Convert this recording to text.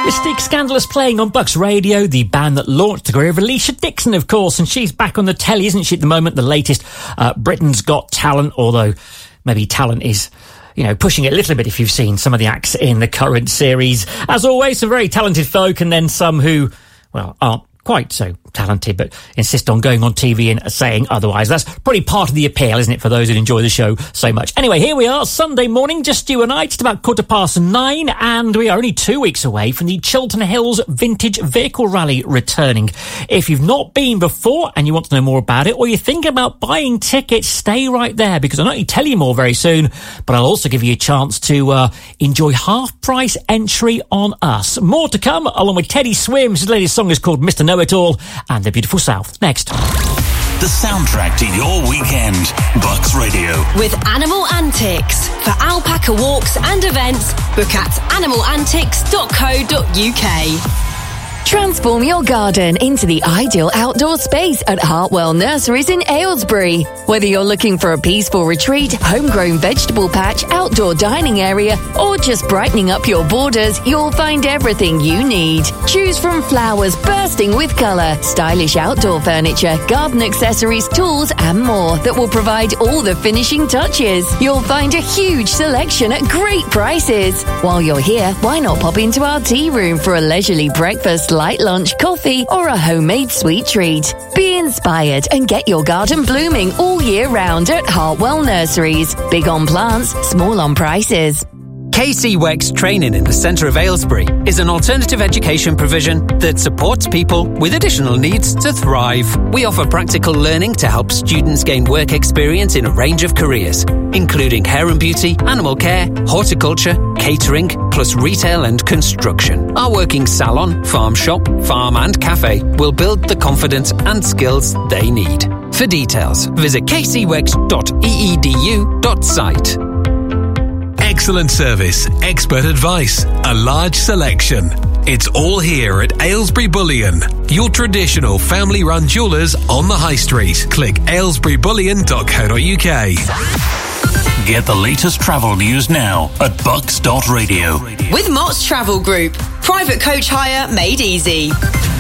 Mystique Scandalous playing on Bucks Radio, the band that launched the career of Alicia Dixon, of course, and she's back on the telly, isn't she, at the moment? The latest Britain's Got Talent, although maybe talent is, pushing it a little bit if you've seen some of the acts in the current series. As always, some very talented folk, and then some who, aren't quite so talented, but insist on going on TV and saying otherwise. That's probably part of the appeal, isn't it, for those who enjoy the show so much. Anyway, here we are, Sunday morning, just you and I. It's about 9:15, and we are only 2 weeks away from the Chiltern Hills Vintage Vehicle Rally returning. If you've not been before and you want to know more about it, or you're thinking about buying tickets, stay right there, because I'll not only tell you more very soon, but I'll also give you a chance to enjoy half-price entry on us. More to come, along with Teddy Swims. His latest song is called Mr. Know-It-All, and the Beautiful South. Next. The soundtrack to your weekend. Bucks Radio. With Animal Antics. For alpaca walks and events, book at animalantics.co.uk. Transform your garden into the ideal outdoor space at Hartwell Nurseries in Aylesbury. Whether you're looking for a peaceful retreat, homegrown vegetable patch, outdoor dining area, or just brightening up your borders, you'll find everything you need. Choose from flowers bursting with colour, stylish outdoor furniture, garden accessories, tools, and more that will provide all the finishing touches. You'll find a huge selection at great prices. While you're here, why not pop into our tea room for a leisurely breakfast, light lunch, coffee, or a homemade sweet treat. Be inspired and get your garden blooming all year round at Hartwell Nurseries. Big on plants, small on prices. KC Wex Training in the centre of Aylesbury is an alternative education provision that supports people with additional needs to thrive. We offer practical learning to help students gain work experience in a range of careers, including hair and beauty, animal care, horticulture, catering, plus retail and construction. Our working salon, farm shop, farm and cafe will build the confidence and skills they need. For details, visit kcwex.eedu.site. Excellent service, expert advice, a large selection. It's all here at Aylesbury Bullion, your traditional family-run jewellers on the high street. Click aylesburybullion.co.uk. Get the latest travel news now at bucks.radio. With Mott's Travel Group. Private coach hire made easy.